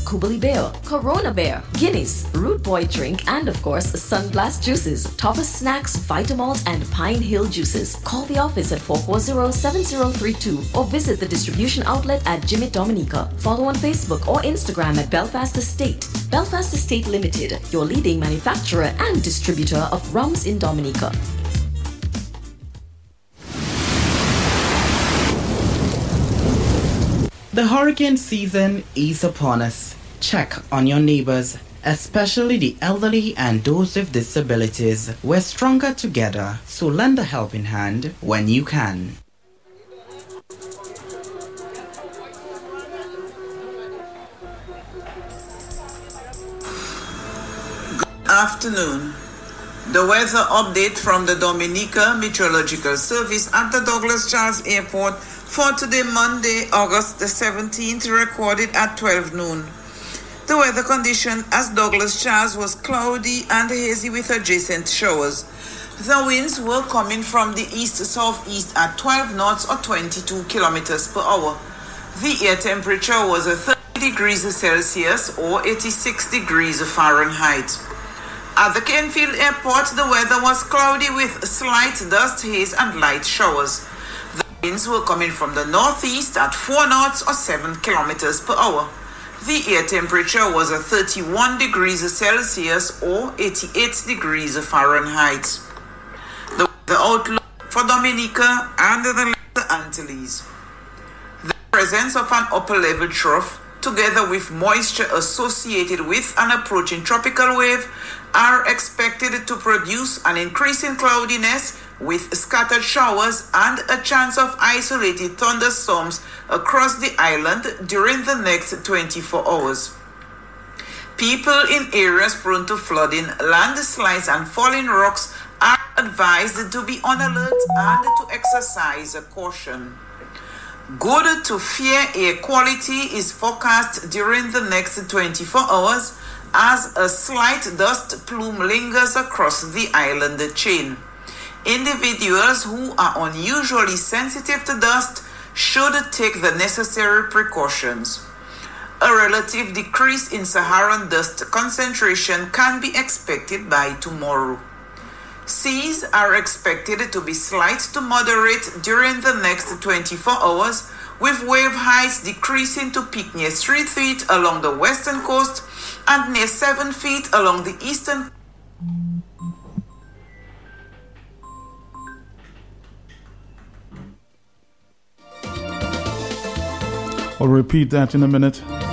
Kubali Bear, Corona Bear, Guinness, Root Boy Drink, and of course, Sunblast Juices, Topper Snacks, Vitamalt, and Pine Hill Juices. Call the office at 440-7032 or visit the distribution outlet at Jimmy Dominica. Follow on Facebook or Instagram at Belfast Estate. Belfast Estate Limited, your leading manufacturer and distributor of rums in Dominica. The hurricane season is upon us. Check on your neighbors, especially the elderly and those with disabilities. We're stronger together, so lend a helping hand when you can. Good afternoon. The weather update from the Dominica Meteorological Service at the Douglas Charles Airport for today, Monday, August the 17th, recorded at 12 noon. The weather condition as Douglas Charles was cloudy and hazy with adjacent showers. The winds were coming from the east-southeast at 12 knots or 22 kilometers per hour. The air temperature was 30 degrees Celsius or 86 degrees Fahrenheit. At the Kenfield Airport, the weather was cloudy with slight dust, haze, and light showers. The winds were coming from the northeast at 4 knots or 7 kilometers per hour. The air temperature was 31 degrees Celsius or 88 degrees Fahrenheit. The weather outlook for Dominica and the Lesser Antilles. The presence of an upper-level trough, together with moisture associated with an approaching tropical wave, are expected to produce an increase in cloudiness with scattered showers and a chance of isolated thunderstorms across the island during the next 24 hours. People in areas prone to flooding, landslides, and falling rocks are advised to be on alert and to exercise caution. Good to fair air quality is forecast during the next 24 hours as a slight dust plume lingers across the island chain. Individuals who are unusually sensitive to dust should take the necessary precautions. A relative decrease in Saharan dust concentration can be expected by tomorrow. Seas are expected to be slight to moderate during the next 24 hours, with wave heights decreasing to peak near 3 feet along the western coast and near 7 feet along the eastern. I'll repeat that in a minute.